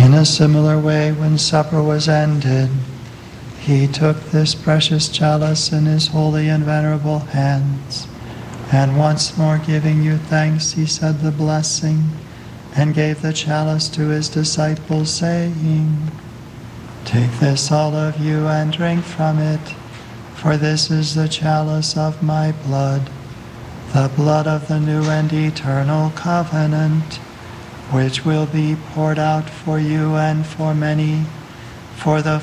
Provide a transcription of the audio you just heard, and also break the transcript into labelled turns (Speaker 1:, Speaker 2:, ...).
Speaker 1: In a similar way, when supper was ended, he took this precious chalice in his holy and venerable hands, and once more giving you thanks, he said the blessing, and gave the chalice to his disciples, saying, "Take this, all of you, and drink from it, for this is the chalice of my blood, the blood of the new and eternal covenant, which will be poured out for you and for many, for the